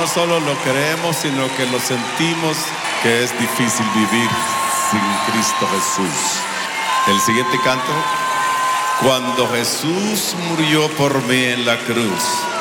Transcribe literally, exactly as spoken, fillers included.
no solo lo creemos, sino que lo sentimos, que es difícil vivir sin Cristo Jesús. El siguiente canto: cuando Jesús murió por mí en la cruz,